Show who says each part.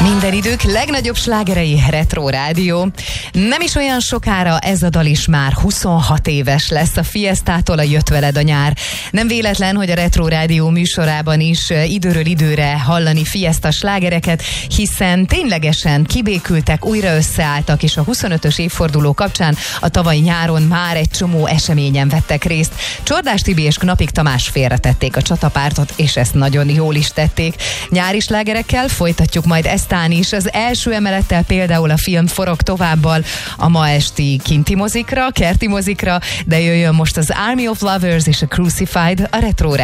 Speaker 1: Minden idők legnagyobb slágerei, Retro Rádió. Nem is olyan sokára ez a dal is már 26 éves lesz, a Fiestától a Jött veled a nyár. Nem véletlen, hogy a Retro Rádió műsorában is időről időre hallani Fiesta slágereket, hiszen ténylegesen kibékültek, újra összeálltak, és a 25-ös évforduló kapcsán a tavalyi nyáron már egy csomó eseményen vettek részt. Csordás Tibi és Knapik Tamás félretették a csatapártot, és ezt nagyon jól is tették. Nyári slágerekkel folytatjuk majd eztán is. Az első emelettel például a film forog továbbal a ma esti kinti mozikra, kerti mozikra, de jöjjön most az Army of Lovers és a Crucified a Retro